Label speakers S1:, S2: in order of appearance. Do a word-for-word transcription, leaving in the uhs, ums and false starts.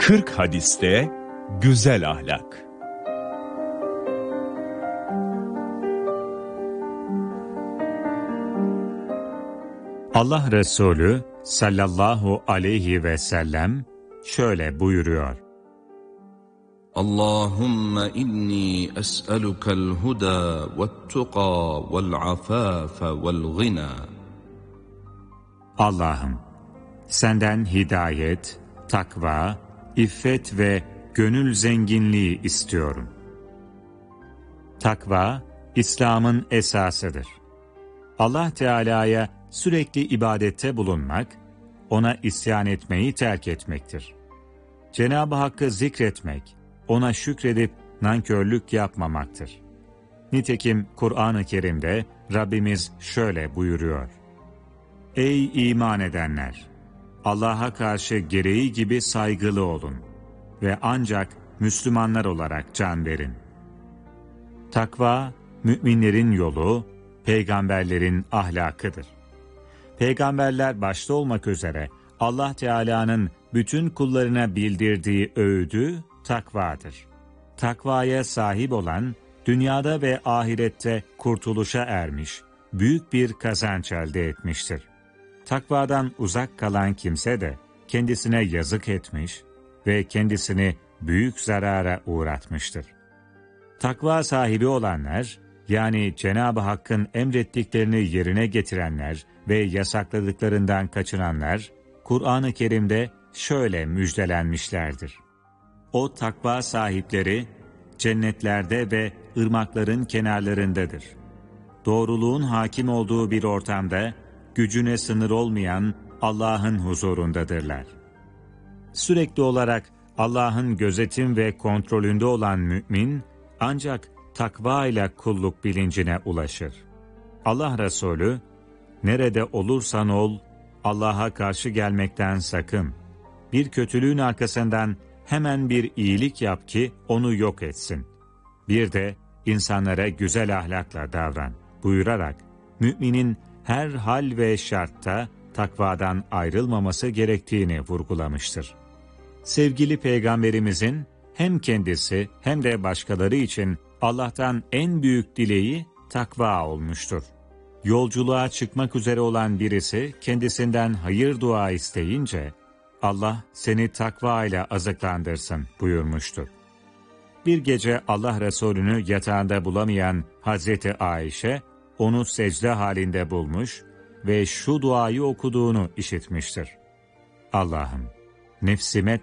S1: kırk hadiste güzel ahlak.
S2: Allah Resulü sallallahu aleyhi ve sellem şöyle buyuruyor:
S3: Allahümme inni es'elukel huda ve't-tuqa ve'l-afafe ve'l-ghina.
S2: Allah'ım, senden hidayet, takva, iffet ve gönül zenginliği istiyorum. Takva, İslam'ın esasıdır. Allah Teala'ya sürekli ibadette bulunmak, ona isyan etmeyi terk etmektir. Cenab-ı Hakk'ı zikretmek, ona şükredip nankörlük yapmamaktır. Nitekim Kur'an-ı Kerim'de Rabbimiz şöyle buyuruyor: Ey iman edenler! Allah'a karşı gereği gibi saygılı olun ve ancak Müslümanlar olarak can verin. Takva, müminlerin yolu, peygamberlerin ahlakıdır. Peygamberler başta olmak üzere Allah Teala'nın bütün kullarına bildirdiği öğüdü takvadır. Takvaya sahip olan, dünyada ve ahirette kurtuluşa ermiş, büyük bir kazanç elde etmiştir. Takvadan uzak kalan kimse de kendisine yazık etmiş ve kendisini büyük zarara uğratmıştır. Takva sahibi olanlar, yani Cenab-ı Hakk'ın emrettiklerini yerine getirenler ve yasakladıklarından kaçınanlar, Kur'an-ı Kerim'de şöyle müjdelenmişlerdir: O takva sahipleri cennetlerde ve ırmakların kenarlarındadır. Doğruluğun hakim olduğu bir ortamda, gücüne sınır olmayan Allah'ın huzurundadırlar. Sürekli olarak Allah'ın gözetim ve kontrolünde olan mümin, ancak takva ile kulluk bilincine ulaşır. Allah Resulü, nerede olursan ol, Allah'a karşı gelmekten sakın. Bir kötülüğün arkasından hemen bir iyilik yap ki onu yok etsin. Bir de insanlara güzel ahlakla davran buyurarak, müminin her hal ve şartta takvadan ayrılmaması gerektiğini vurgulamıştır. Sevgili Peygamberimizin hem kendisi hem de başkaları için Allah'tan en büyük dileği takva olmuştur. Yolculuğa çıkmak üzere olan birisi kendisinden hayır dua isteyince, Allah seni takva ile azıklandırsın buyurmuştur. Bir gece Allah Resulü'nü yatağında bulamayan Hazreti Ayşe, onu secde halinde bulmuş ve şu duayı okuduğunu işitmiştir: Allah'ım, nefsime